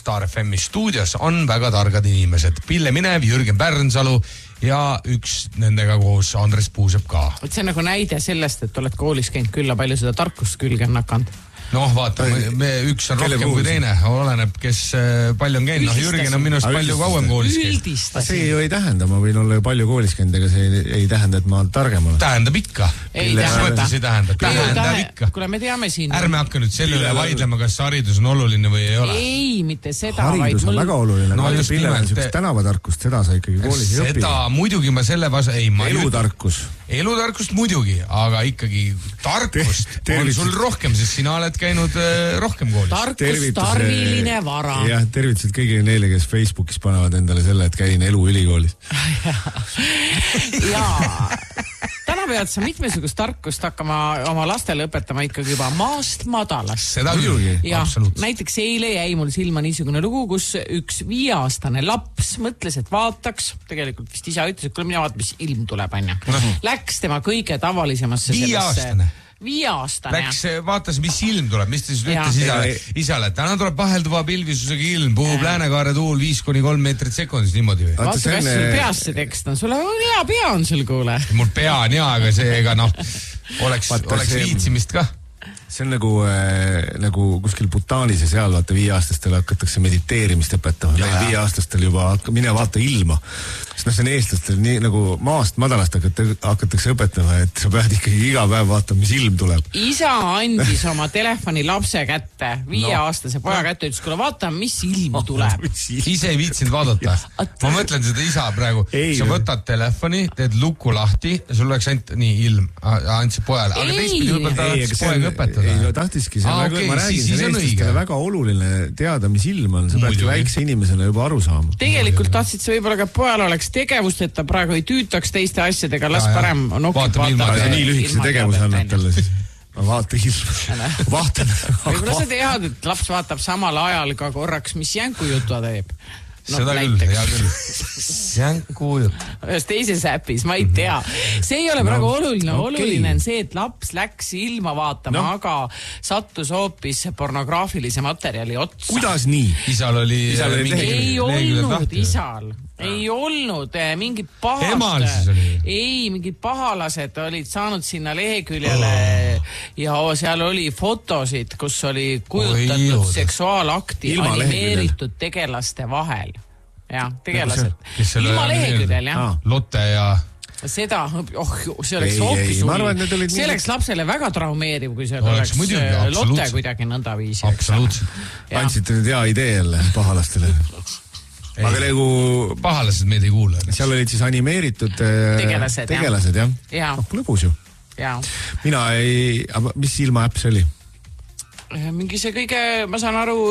Star FM stuudios on väga targad inimesed. Pille Minev, Jürgen Pärnsalu ja üks nendega koos Andres Puusep ka. See on nagu näide sellest, et oled koolis käinud külla, palju seda tarkust külge on hakanud. Noh, vaata, üks on rohkem kui teine, oleneb, kes palju on käinud. Jürgen on minust palju kauem koolis käinud. See ju ei tähenda, ma võin olla palju koolis käinud, aga see ei tähenda, et ma olen targem olen. Tähendab ikka. Ei tähenda. Tähendab ikka. Kuule, me teame siin. Ärme hakka nüüd selle üle vaidlema, kas haridus on oluline või ei ole. Ei, mitte seda. Haridus on väga oluline. No just nimelt. Tänavatarkust, seda sa ikkagi koolis ei õpi. Seda muidugi ma selle Elutarkust muidugi, aga ikkagi tarkust on sul rohkem, sest sina oled käinud rohkem koolis. Tarkus, tarviline vara. Jah, tervitused kõigile neile, kes Facebookis panevad endale selle, et käin eluülikoolis. Jaa. Täna pead sa mitmesugust tarkust hakkama oma lastele õpetama ikkagi juba maast madalast. Seda küll, absoluutselt. Näiteks eile jäi mul silma niisugune lugu, kus üks 5-aastane laps mõtles, et vaataks, tegelikult vist isa ütles, et kuule mina vaata, mis ilm tuleb, anja. Läks tema kõige tavalisemasse 5-aastane. Läks, vaatas, mis ilm tuleb, mis ta siis ütles isale, et täna tuleb vahelduva pilvisusega ilm, puhub läänekaare tuul 5-3 meetrit sekundis, niimoodi või? Vaata, kas sul peas see tekst on, sul on hea pea on sul, kuule. Mul pea on hea, aga see ega oleks viitsimist ka. See on nagu kuskil Bhutanis ja seal vaata 5-aastastel hakatakse mediteerimist õpetama. 5-aastastel juba mine vaata ilma. Sest see on eestlastel nii nagu maast madalast hakatakse õpetama, et sa pead ikkagi iga päev vaatama, mis ilm tuleb. Isa andis oma telefoni lapse kätte, 5-aastase poja kätte, ütles, kuule vaata, mis ilm tuleb. Ise ei viitsinud vaadata. Ma mõtlen seda isa praegu. Sa võtad telefoni, teed luku lahti ja sul oleks ainult nii ilm. Andsid pojale. Aga teistpidi võib-olla tahtis poega õpetada. Ei, tahtiski. Ma räägin, see on eestlastele väga oluline teada, mis ilm on. Sa pead väikse inimesena juba aru saama. Tegelikult tahtsid sa võib-olla ka pojal oleks tegevust, et ta praegu ei tüütaks teiste asjadega, las parem nokib vaata. Nii lühikese tegevuse annab talle siis. Vaata ilm. Vaatan. Võib-olla sa tead, et laps vaatab samal ajal ka korraks, mis jänkujutu ta teeb. Seda küll, hea küll. Jänkujutu. Ühes teises äpis, ma ei tea. See ei ole praegu oluline. Oluline on see, et laps läks ilma vaatama, aga sattus hoopis pornograafilise materjali otsa. Kuidas nii? Isal oli ei olnud isal. Ei olnud mingid mingid pahalased olid saanud sinna leheküljele ja seal oli fotosid, kus oli kujutatud seksuaalakti animeeritud tegelaste vahel. Ja, tegelased. Ilma leheküljel, jah. Lotte ja... Seda, see oleks hoopis see oleks lapsele väga traumeeriv, kui see oleks Lotte kuidagi nõnda viisi. Absoluutselt. Andsite nüüd hea idee jälle pahalastele. Aga nagu pahalased meid ei kuule. Seal olid siis animeeritud tegelased, jah. Lõbus ju. Mina mis ilma äpp see oli? Mingi see kõige, ma saan aru,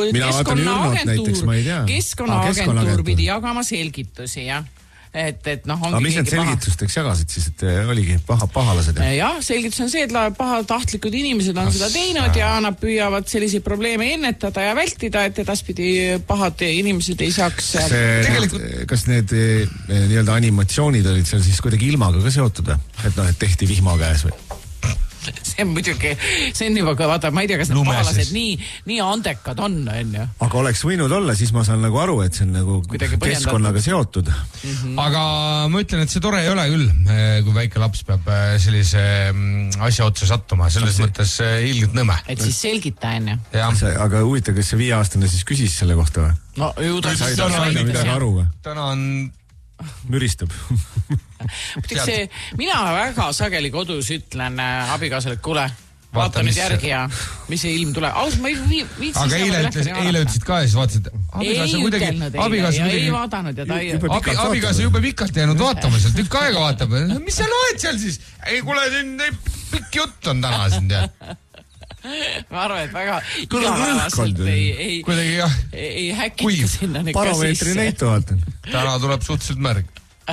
Keskkonnaagentuur pidi jagama selgitusi, jah. Aga mis need selgitusteks jagasid siis, et oligi pahalased? Jah, selgitus on see, et pahatahtlikud inimesed on seda teinud ja nad püüavad selliseid probleeme ennetada ja vältida, et edaspidi pahad inimesed ei saaks... Kas need nii-öelda animatsioonid olid seal siis kuidagi ilmaga ka seotud? Et tehti vihma käes või? See on muidugi, see on juba ka, vaata, ma ei tea, kas need pahalased nii andekad on. Aga oleks võinud olla, siis ma saan nagu aru, et see on nagu keskkonnaga seotud. Aga ma ütlen, et see tore ei ole küll, kui väike laps peab sellise asja otsa sattuma, selles mõttes ilgelt nõme. Et siis selgita enne. Aga huvitav, kas see 5-aastane siis küsis selle kohta või? No ju ta siis aru või? Täna on... müristab. Mina väga sageli kodus ütlen abikaasale, et kuule, vaata nüüd järgi ja mis see ilm tuleb. Ma ei viitsis... Aga eile ütlesid ka ja siis vaatasid, ei vaadanud ja ta ei... Abikaasa jube pikalt jäänud vaatama seal, tükk aega vaatab. Mis sa loed seal siis? Ei, kuule, pikk jutt on täna siin, tead. Ma arvan, et väga igapäevaselt ei häkita sinna neid parameetri näitu vaatan. Täna tuleb suhteliselt märg.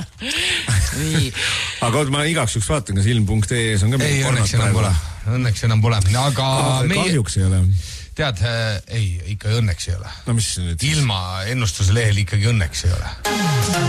Aga ma igaks juks vaatan, kas ilm.ee on ka... Ei, õnneks enam pole. Aga kahjuks ei ole. Tead, ei, ikka õnneks ei ole. No mis nüüd? Ilma ennustuse lehel ikkagi õnneks ei ole.